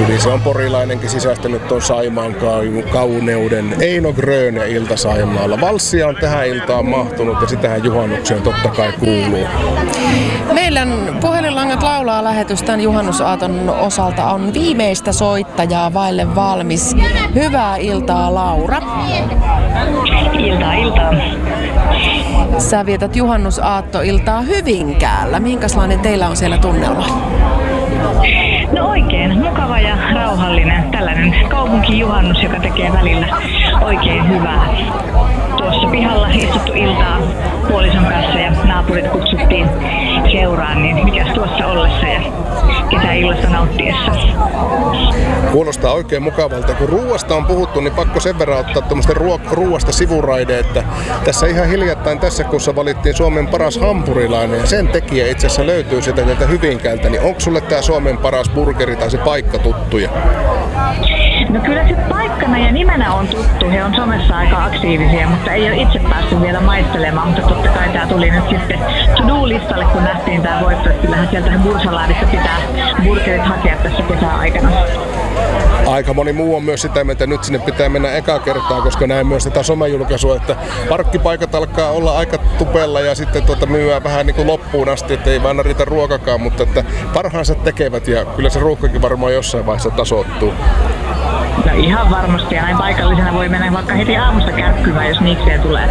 Hyvin se on porilainenkin sisäistänyt tuon Saimaan kauneuden. Eino Gröne ilta Saimaalla. Valssia on tähän iltaan mahtunut ja sitähän juhannukseen totta kai kuuluu. Meidän puhelinlangat laulaa lähetys tämän juhannusaaton osalta on viimeistä soittajaa vaille valmis. Hyvää iltaa, Laura. Iltaa. Sä vietät juhannusaattoiltaa Hyvinkäällä. Minkälainen teillä on siellä tunnelma? No oikein mukava ja rauhallinen. Tällainen kaupunkijuhannus, joka tekee välillä oikein hyvää. Tuossa pihalla istuttu iltaa puolison kanssa ja naapurit kutsuttiin seuraan, niin mikäs tuossa ollessa ja kesäillasta nauttiessa. Kuulostaa oikein mukavalta. Kun ruuasta on puhuttu, niin pakko sen verran ottaa tuommoista ruuasta sivuraide, että tässä ihan hiljattain tässä kuussa valittiin Suomen paras hampurilainen ja sen tekijä itse asiassa löytyy sieltä Hyvinkäältä. Niin onko sulle tämä Suomen paras burgeri tai se paikka tuttuja? No kyllä se paikkana ja nimenä on tuttu. He on somessa aika aktiivisia, mutta ei ole itse päässyt vielä maistelemaan. Mutta totta kai tämä tuli nyt sitten to-do-listalle, kun nähtiin tämä voitto. Kyllähän sieltä Bursalaadissa pitää burgerit hakea tässä kesäaikana. Aika moni muu on myös sitä, että nyt sinne pitää mennä eka kertaa, koska näin myös tätä somejulkaisua, että parkkipaikat alkaa olla aika tupella ja sitten myyään vähän niin kuin loppuun asti, että ei vaan riitä ruokakaan, mutta että parhaansa tekevät ja kyllä se ruuhkakin varmaan jossain vaiheessa tasoittuu. No ihan varmasti ja näin paikallisena voi mennä vaikka heti aamusta kärkkymään, jos niikseen tulee.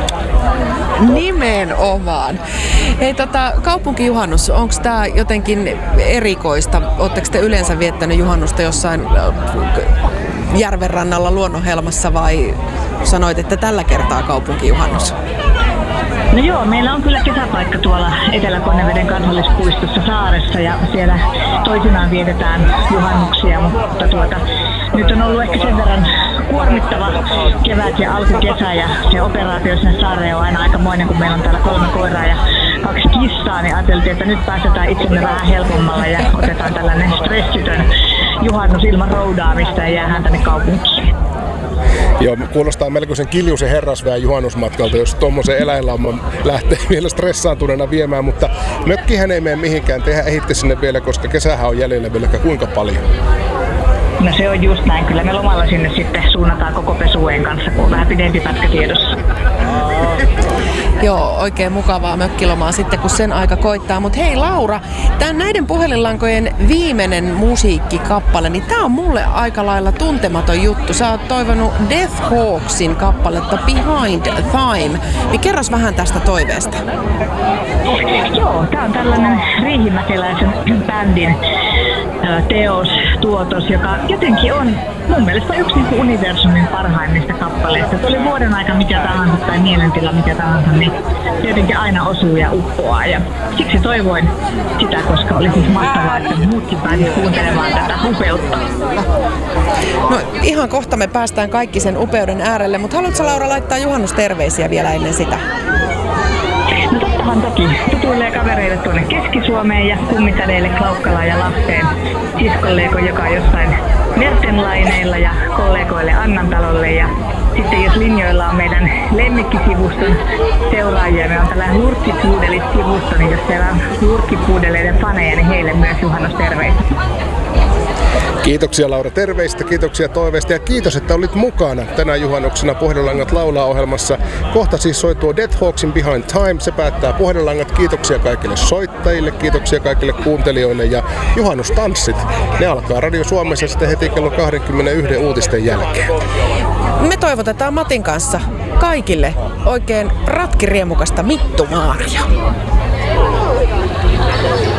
Nimenomaan. Hei, kaupunkijuhannus, onko tämä jotenkin erikoista? Oletteko te yleensä viettänyt juhannusta jossain järvenrannalla luonnonhelmassa vai sanoit, että tällä kertaa kaupunkijuhannus? No joo, meillä on kyllä kesäpaikka tuolla Etelä-Konneveden kansallispuistossa Saaressa ja siellä toisinaan vietetään juhannuksia, mutta nyt on ollut ehkä sen verran kuormittava kevät ja alkukesä ja se operaatio sinne saareen on aina aikamoinen, kun meillä on täällä 3 koiraa ja 2 kissaa, niin ajateltiin, että nyt pääsetään itsemme vähän helpommalla ja otetaan tällainen stressitön juhannus ilman roudaamista ja jäähän tänne kaupunkiin. Joo, kuulostaa melkoisen kiljuisen herrasväen juhannusmatkalta, jos tuommoisen eläinlauman lähtee vielä stressaantuneena viemään, mutta mökkihän ei mene mihinkään, tehän ehitte sinne vielä, koska kesähän on jäljellä vielä kuinka paljon. No se on just näin, kyllä me lomalla sinne sitten suunnataan koko pesueen kanssa, kun on vähän pidempi pätkä tiedossa. Joo, oikein mukavaa mökkilomaa sitten, kun sen aika koittaa. Mutta hei Laura, näiden puhelinlankojen viimeinen musiikkikappale, niin tää on mulle aika lailla tuntematon juttu. Sä oot toivonut Death Hawksin kappaletta Behind Time. Niin kerros vähän tästä toiveesta. Joo, tää on tällainen riihimäkeläisen bändin tuotos, joka jotenkin on mun mielestä yksi universumin parhaimmista kappaleista. Se oli vuoden aika mikä tahansa tai mielentila mikä tahansa, niin tietenkin aina osuu ja uppoaa. Ja siksi toivoin sitä, koska oli siis mahtavaa, että muutkin pääsivät kuuntelemaan tätä upeutta. No ihan kohta me päästään kaikki sen upeuden äärelle, mutta haluatko Laura laittaa juhannusterveisiä vielä ennen sitä? No tottahan toki. Tutuille kavereille tuonne Keski-Suomeen ja kummitädeille Klaukkalaan ja Lahteen. Siskolleeko joka on jossain Mertenlaineilla ja kollegoille Annantalolle. Ja sitten jos linjoilla on meidän lemmikkisivuston seuraajia, me on tällainen Lurkkipuudelit-sivusto, niin jos siellä on lurkkipuudeleiden faneja, niin heille myös juhannusterveisiä. Kiitoksia Laura terveistä, kiitoksia toiveista ja kiitos, että olit mukana tänä juhannuksena Puhelinlangat laulaa -ohjelmassa. Kohta siis soituu Death Hawksin Behind Time, se päättää Puhelinlangat. Kiitoksia kaikille soittajille, kiitoksia kaikille kuuntelijoille ja juhannustanssit. Ne alkaa Radio Suomessa sitten heti kello 21 uutisten jälkeen. Me toivotetaan Matin kanssa kaikille oikein ratkiriemukasta mittumaaria.